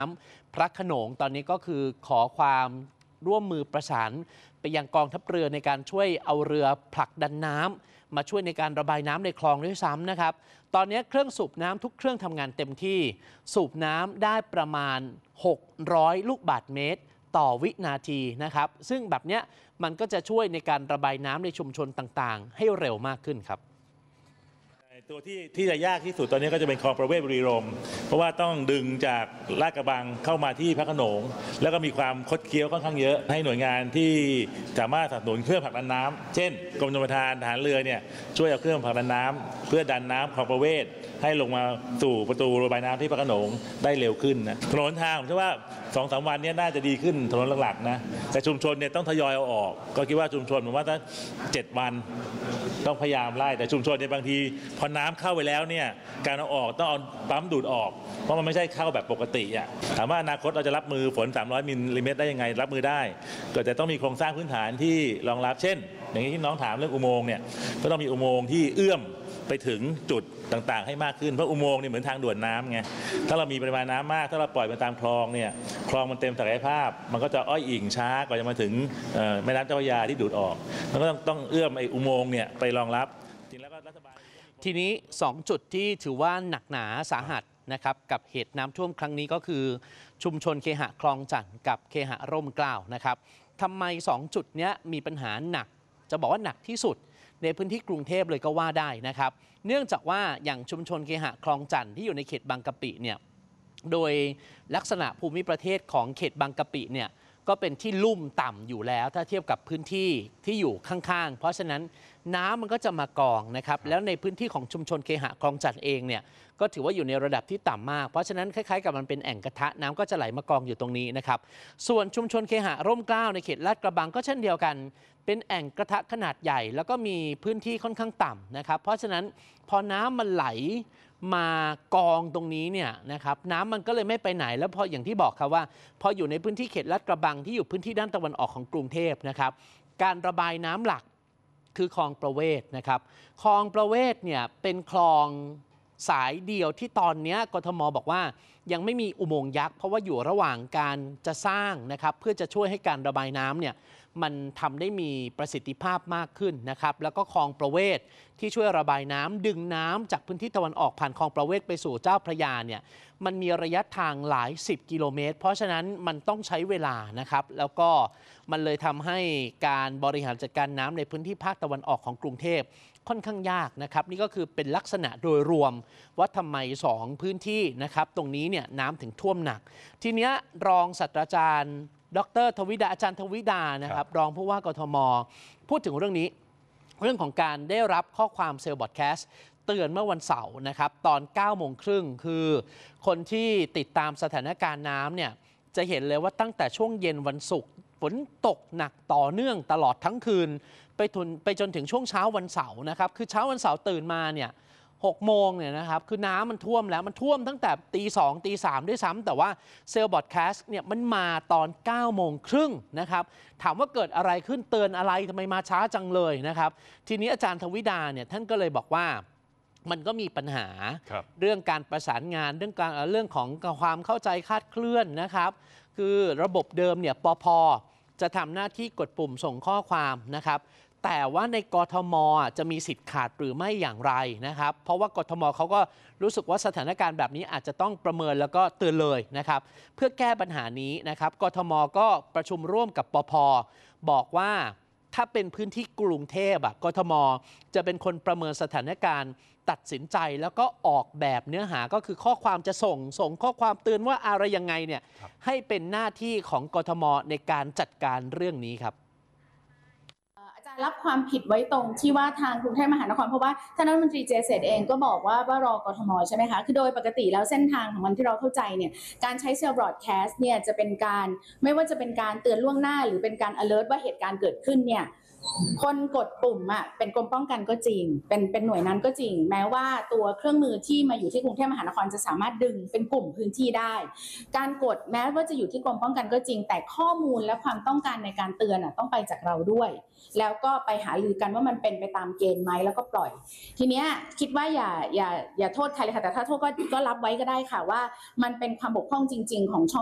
ำพระโขนงตอนนี้ก็คือขอความร่วมมือประสานไปยังกองทัพเรือในการช่วยเอาเรือผลักดันน้ำมาช่วยในการระบายน้ำในคลองด้วยซ้ำนะครับตอนนี้เครื่องสูบน้ำทุกเครื่องทำงานเต็มที่สูบน้ำได้ประมาณ600ลูกบาศก์เมตรต่อวินาทีนะครับซึ่งแบบนี้มันก็จะช่วยในการระบายน้ำในชุมชนต่างๆให้เร็วมากขึ้นครับตัวที่จะยากที่สุดตอนนี้ก็จะเป็นคลองประเวศบุรีรมย์เพราะว่าต้องดึงจากลาดกระบังเข้ามาที่พระโขนงแล้วก็มีความคดเคี้ยวค่อนข้างเยอะให้หน่วยงานที่สามารถสนับสนุนเครื่องผลักดันน้ำเช่นกรมชลประทานทหารเรือเนี่ยช่วยเอาเครื่องผลักดันน้ำเพื่อดันน้ำคลองประเวศให้ลงมาสู่ประตูระบายน้ำที่พระโขนงได้เร็วขึ้นนะถนนทางผมเชื่อว่า 2-3 วันนี้น่าจะดีขึ้นถนนหลักๆนะแต่ชุมชนเนี่ยต้องทยอยเอาออกก็คิดว่าชุมชนผมว่าถ้า7 วันต้องพยายามไล่แต่ชุมชนเนี่ยบางทีพอน้ำเข้าไปแล้วเนี่ยการเอาออกต้องเอาปั๊มดูดออกเพราะมันไม่ใช่เข้าแบบปกติอ่ะถามว่าอนาคตเราจะรับมือฝน300มิลลิเมตรได้ยังไงรับมือได้ก็จะต้องมีโครงสร้างพื้นฐานที่รองรับเช่นอย่างที่น้องถามเรื่องอุโมงค์เนี่ยก็ต้องมีอุโมงค์ที่เอื้อมไปถึงจุดต่างๆให้มากขึ้นเพราะอุโมงค์นี่เหมือนทางด่วนน้ำไงถ้าเรามีปริมาณน้ำมากถ้าเราปล่อยไปตามคลองเนี่ยคลองมันเต็มศักยภาพมันก็จะอ้อยอิงช้ากว่าจะมาถึงแม่น้ำเจ้าพระยาที่ดูดออกมันก็ต้องเอื้อมไอ้อุโมงค์เนี่ยไปรองรับจริงแล้วก็รัฐบาลทีนี้2จุดที่ถือว่าหนักหนาสาหัสนะครับกับเหตุน้ำท่วมครั้งนี้ก็คือชุมชนเคหะคลองจันทร์กับเคหะร่มเกล้านะครับทำไม2จุดนี้มีปัญหาหนักจะบอกว่าหนักที่สุดในพื้นที่กรุงเทพเลยก็ว่าได้นะครับเนื่องจากว่าอย่างชุมชนเคหะคลองจันทร์ที่อยู่ในเขตบางกะปิเนี่ยโดยลักษณะภูมิประเทศของเขตบางกะปิเนี่ยก็เป็นที่ลุ่มต่ำอยู่แล้วถ้าเทียบกับพื้นที่ที่อยู่ข้างๆเพราะฉะนั้นน้ำมันก็จะมากองนะครับแล้วในพื้นที่ของชุมชนเคหะคลองจันทร์เองเนี่ยก็ถือว่าอยู่ในระดับที่ต่ำมากเพราะฉะนั้นคล้ายๆกับมันเป็นแอ่งกระทะน้ำก็จะไหลมากองอยู่ตรงนี้นะครับส่วนชุมชนเคหะร่มเกล้าในเขตลาดกระบังก็เช่นเดียวกันเป็นแอ่งกระทะขนาดใหญ่แล้วก็มีพื้นที่ค่อนข้างต่ำนะครับเพราะฉะนั้นพอน้ำมันไหลมากองตรงนี้เนี่ยนะครับน้ำมันก็เลยไม่ไปไหนแล้วพออย่างที่บอกครับว่าพออยู่ในพื้นที่เขตลาดกระบังที่อยู่พื้นที่ด้านตะวันออกของกรุงเทพนะครับการระบายน้ำหลักคือคลองประเวศนะครับคลองประเวศเนี่ยเป็นคลองสายเดียวที่ตอนนี้กทมบอกว่ายังไม่มีอุโมงค์ยักษ์เพราะว่าอยู่ระหว่างการจะสร้างนะครับเพื่อจะช่วยให้การระบายน้ำเนี่ยมันทำได้มีประสิทธิภาพมากขึ้นนะครับแล้วก็คลองประเวศที่ช่วยระบายน้ำดึงน้ำจากพื้นที่ตะวันออกผ่านคลองประเวศไปสู่เจ้าพระยาเนี่ยมันมีระยะทางหลาย10 กิโลเมตรเพราะฉะนั้นมันต้องใช้เวลานะครับแล้วก็มันเลยทำให้การบริหารจัดการน้ำในพื้นที่ภาคตะวันออกของกรุงเทพค่อนข้างยากนะครับนี่ก็คือเป็นลักษณะโดยรวมว่าทำไม2พื้นที่นะครับตรงนี้เนี่ยน้ำถึงท่วมหนักทีเนี้ยรองศาสตราจารย์ดร.ทวิดาอาจารย์ทวิดานะครับรองผู้ว่ากทมพูดถึงเรื่องนี้เรื่องของการได้รับข้อความเซลล์บอดแคสต์เตือนเมื่อวันเสาร์นะครับตอน 9:30 น.คือคนที่ติดตามสถานการณ์น้ำเนี่ยจะเห็นเลยว่าตั้งแต่ช่วงเย็นวันศุกร์ฝนตกหนักต่อเนื่องตลอดทั้งคืนไปจนถึงช่วงเช้าวันเสาร์นะครับคือเช้าวันเสาร์ตื่นมาเนี่ย6 โมงเนี่ยนะครับคือน้ำมันท่วมแล้วมันท่วมตั้งแต่ตี 2 ตี 3ด้วยซ้ำแต่ว่าเซลล์บอดแคสต์เนี่ยมันมาตอน 9:30 น.นะครับถามว่าเกิดอะไรขึ้นเตือนอะไรทำไมมาช้าจังเลยนะครับทีนี้อาจารย์ทวิดาเนี่ยท่านก็เลยบอกว่ามันก็มีปัญหาเรื่องการประสานงานเรื่องของความเข้าใจคลาดเคลื่อนนะครับคือระบบเดิมเนี่ยปภ.จะทำหน้าที่กดปุ่มส่งข้อความนะครับแต่ว่าในกทม.จะมีสิทธิ์ขาดหรือไม่อย่างไรนะครับเพราะว่ากทม.เขาก็รู้สึกว่าสถานการณ์แบบนี้อาจจะต้องประเมินแล้วก็เตือนเลยนะครับเพื่อแก้ปัญหานี้นะครับกทม.ก็ประชุมร่วมกับปภ.บอกว่าถ้าเป็นพื้นที่กรุงเทพกทม.จะเป็นคนประเมินสถานการณ์ตัดสินใจแล้วก็ออกแบบเนื้อหาก็คือข้อความจะส่งข้อความเตือนว่าอะไรยังไงเนี่ยให้เป็นหน้าที่ของกทม.ในการจัดการเรื่องนี้ครับอาจารย์รับความผิดไว้ตรงที่ว่าทางกรุงเทพมหานครเพราะว่าท่านรัฐมนตรีเจเษตรเองก็บอกว่ารอกทม.ใช่ไหมคะคือโดยปกติแล้วเส้นทางของมันที่เราเข้าใจเนี่ยการใช้เซลล์บรอดแคสต์เนี่ยจะเป็นการไม่ว่าจะเป็นการเตือนล่วงหน้าหรือเป็นการ alert ว่าเหตุการณ์เกิดขึ้นเนี่ยคนกดปุ่มเป็นกรมป้องกันก็จริงเป็นหน่วยนั้นก็จริงแม้ว่าตัวเครื่องมือที่มาอยู่ที่กรุงเทพมหานครจะสามารถดึงเป็นกลุ่มพื้นที่ได้การกดแม้ว่าจะอยู่ที่กรมป้องกันก็จริงแต่ข้อมูลและความต้องการในการเตือนต้องไปจากเราด้วยแล้วก็ไปหารือกันว่ามันเป็นไปตามเกณฑ์ไหมแล้วก็ปล่อยทีเนี้ยคิดว่าอย่าโทษใครเลยค่ะแต่ถ้าโทษก็รับไว้ก็ได้ค่ะว่ามันเป็นความบกพร่องจริงๆของ